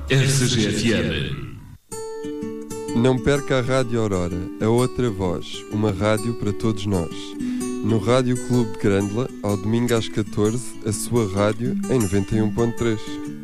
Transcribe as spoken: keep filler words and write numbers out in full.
R C G F M. Não perca a Rádio Aurora, a outra voz, uma rádio para todos nós. No Rádio Clube de Grândola, ao domingo às catorze, a sua rádio em noventa e um ponto três.